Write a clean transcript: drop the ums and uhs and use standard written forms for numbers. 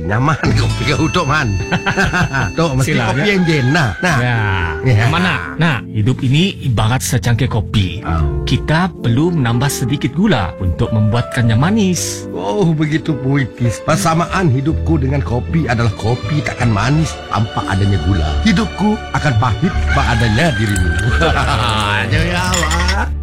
nyaman kopi kau Tok Man. Tok, mesti Sila, kopi ya. yang jen nah. Ya. Mana? Nah, hidup ini ibarat secangkir kopi. Kita perlu menambah sedikit gula untuk membuatkannya manis. Oh, begitu puitis. Persamaan hidupku dengan kopi adalah kopi takkan manis tanpa adanya gula. Hidupku akan pahit tanpa adanya dirimu. Jaya Allah.